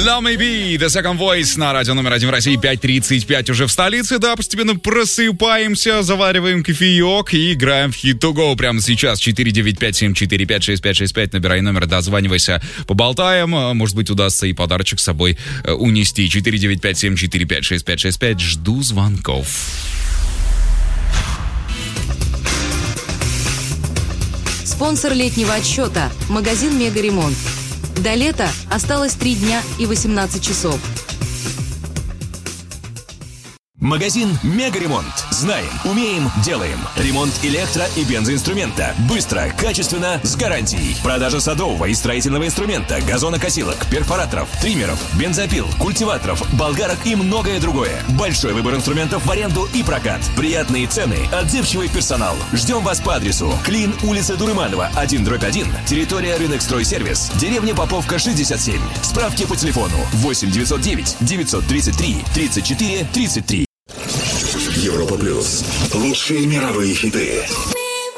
Love Me Be, The Second Voice на радио номер 1 в России, 5:35 уже в столице. Да, постепенно просыпаемся, завариваем кофеек и играем в Hit to Go прямо сейчас. 495-745-6565, набирай номер, дозванивайся, поболтаем. Может быть, удастся и подарочек с собой унести. 495-745-6565, жду звонков. Спонсор летнего отсчета – магазин «Мегаремонт». До лета осталось 3 дня и 18 часов. Магазин «Мегаремонт». Знаем, умеем, делаем. Ремонт электро- и бензоинструмента. Быстро, качественно, с гарантией. Продажа садового и строительного инструмента, газонокосилок, перфораторов, триммеров, бензопил, культиваторов, болгарок и многое другое. Большой выбор инструментов в аренду и прокат. Приятные цены, отзывчивый персонал. Ждем вас по адресу: Клин, улица Дурыманова, 1/1, территория Рынок Стройсервис, деревня Поповка, 67. Справки по телефону 8 909 933 34 33. Европа плюс. Лучшие мировые хиты.